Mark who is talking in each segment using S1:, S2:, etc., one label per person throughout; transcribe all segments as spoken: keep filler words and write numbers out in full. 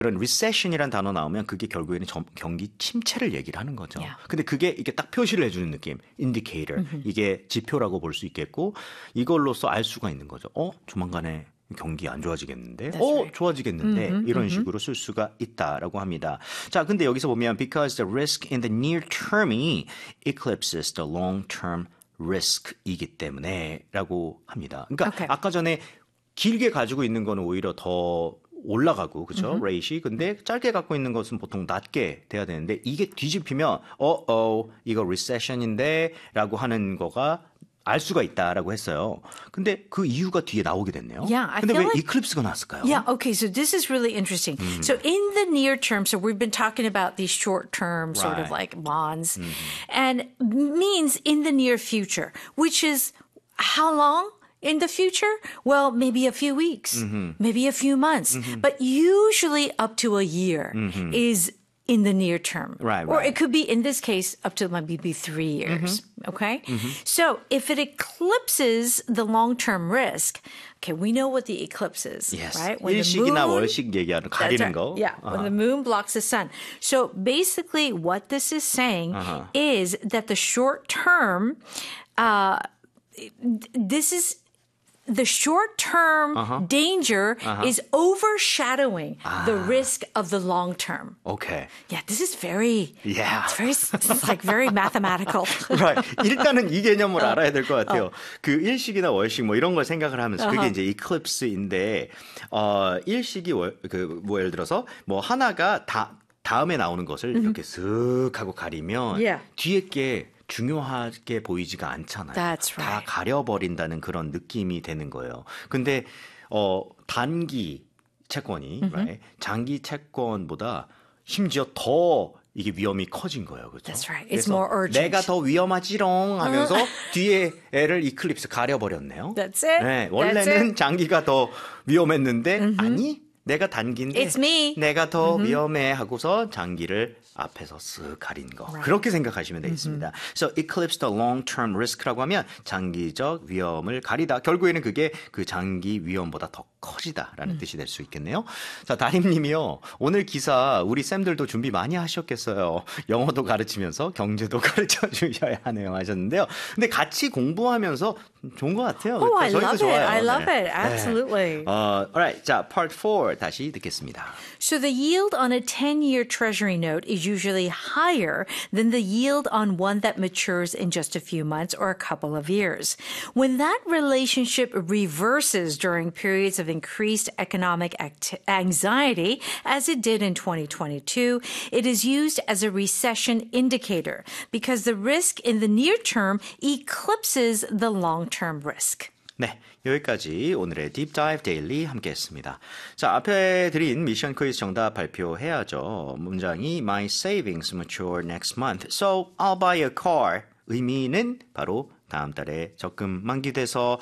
S1: 이런 recession이란 단어 나오면 그게 결국에는 점, 경기 침체를 얘기를 하는 거죠.
S2: Yeah.
S1: 근데 그게 이게 딱 표시를 해주는 느낌, indicator. Mm-hmm. 이게 지표라고 볼 수 있겠고 이걸로써 알 수가 있는 거죠. 어? 조만간에 경기 안 좋아지겠는데?
S2: That's
S1: 어?
S2: right.
S1: 좋아지겠는데?
S2: Mm-hmm,
S1: 이런
S2: mm-hmm.
S1: 식으로 쓸 수가 있다라고 합니다. 자, 근데 여기서 보면 because the risk in the near term이 eclipses the long term risk이기 때문에 라고 합니다. 그러니까
S2: Okay.
S1: 아까 전에 길게 가지고 있는 거는 오히려 더 올라가고 그렇죠?
S2: Mm-hmm.
S1: 레이시. 근데 짧게 갖고 있는 것은 보통 낮게 돼야 되는데 이게 뒤집히면 어, 어, 이거 리세션인데 라고 하는 거가 알 수가 있다라고 했어요. 근데 그 이유가 뒤에 나오게 됐네요.
S2: Yeah, I
S1: 근데
S2: feel
S1: 왜
S2: like...
S1: 이클립스가 나왔을까요?
S2: Yeah, okay, so this is really interesting. Mm. So in the near term, so we've been talking about these short-term sort
S1: right.
S2: of like bonds,
S1: mm-hmm.
S2: and means in the near future, which is how long? In the future? Well, maybe a few weeks, mm-hmm. maybe a few months, mm-hmm. but usually up to a year mm-hmm. is in the near term.
S1: Right,
S2: or
S1: right.
S2: it could be, in this case, up to maybe three years. Mm-hmm. Okay? Mm-hmm. So if it eclipses the long-term risk, okay, we know what the eclipse is,
S1: yes.
S2: right? When
S1: 일식이나
S2: the moon,
S1: 월식 얘기하는 가리는
S2: right.
S1: 거.
S2: Yeah, uh-huh. when the moon blocks the sun. So basically what this is saying uh-huh. is that the short term, uh, this is the short-term
S1: uh-huh.
S2: danger
S1: uh-huh.
S2: is overshadowing
S1: ah.
S2: the risk of the long-term.
S1: Okay.
S2: Yeah, this is very,
S1: yeah.
S2: it's very, it's like very mathematical.
S1: right. 일단은 이 개념을 어. 알아야 될 것 같아요. 어. 그 일식이나 월식 뭐 이런 걸 생각을 하면서 uh-huh. 그게 이제 이클립스인데 어, 일식이 월, 그 뭐 예를 들어서 뭐 하나가 다 다음에 나오는 것을 mm-hmm. 이렇게 슥 하고 가리면
S2: yeah.
S1: 뒤에 게 중요하게 보이지가 않잖아요.
S2: That's right.
S1: 다 가려버린다는 그런 느낌이 되는 거예요. 근데 어, 단기 채권이 mm-hmm. right? 장기 채권보다 심지어 더 이게 위험이 커진 거예요. 그렇죠?
S2: That's right. It's more urgent.
S1: 내가 더 위험하지롱 하면서 뒤에 애를 이클립스 가려버렸네요.
S2: That's it.
S1: 네, 원래는
S2: That's it.
S1: 장기가 더 위험했는데
S2: mm-hmm.
S1: 아니 내가 단기인데
S2: It's me.
S1: 내가 더
S2: mm-hmm.
S1: 위험해 하고서 장기를 앞에서 쓱 가린 거.
S2: Right.
S1: 그렇게 생각하시면 되겠습니다. Mm-hmm. So eclipse the long-term risk라고 하면 장기적 위험을 가리다. 결국에는 그게 그 장기 위험보다 더 커지다라는 mm. 뜻이 될 수 있겠네요. 자, 다림님이요. 오늘 기사 우리 쌤들도 준비 많이 하셨겠어요. 영어도 가르치면서 경제도 가르쳐 주셔야 하네요 하셨는데요. 근데 같이 공부하면서 좋은 것 같아요.
S2: Oh, I love it.
S1: 좋아요.
S2: I love
S1: 네.
S2: it. Absolutely.
S1: 네. Uh, alright, 자, part four 다시 듣겠습니다.
S2: So the yield on a ten-year treasury note is usually higher than the yield on one that matures in just a few months or a couple of years. When that relationship reverses during periods of increased economic act- anxiety, as it did in twenty twenty-two, it is used as a recession indicator because the risk in the near term eclipses the long-term risk.
S1: 네, 여기까지 오늘의 딥다이브 데일리 함께했습니다. 자, 앞에 드린 미션 퀴즈 정답 발표해야죠. 문장이 My savings mature next month, so I'll buy a car. 의미는 바로 다음 달에 적금 만기돼서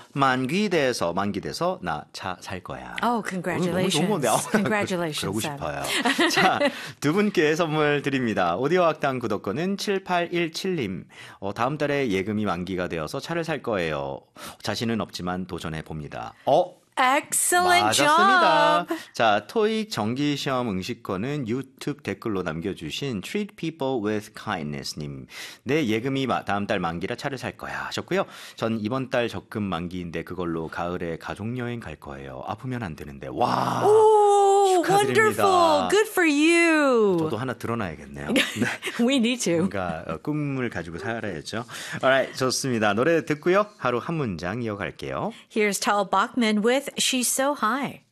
S1: 만기돼서 만기돼서 나 차 살 거야.
S2: Oh, congratulations.
S1: 너무, 너무
S2: Congratulations.
S1: 그러고 싶어요. 자, 두 분께 선물 드립니다. 오디오 학당 구독권은 칠팔일칠님. 어, 다음 달에 예금이 만기가 되어서 차를 살 거예요. 자신은 없지만 도전해 봅니다. 어?
S2: Excellent
S1: 맞았습니다.
S2: job.
S1: 자, 토익 정기시험 응시권은 유튜브 댓글로 남겨주신 Treat People with Kindness님. 내 예금이 다음 달 만기라 차를 살 거야 하셨고요. 전 이번 달 적금 만기인데 그걸로 가을에 가족여행 갈 거예요. 아프면 안 되는데. 와.
S2: Oh,
S1: 축하드립니다.
S2: wonderful. Good for you.
S1: 저도 하나 들어놔야겠네요. 네.
S2: We need to.
S1: 뭔가 꿈을 가지고 살아야죠. Alright, 좋습니다. 노래 듣고요. 하루 한 문장 이어갈게요.
S2: Here's Tal Bachman with She's So High.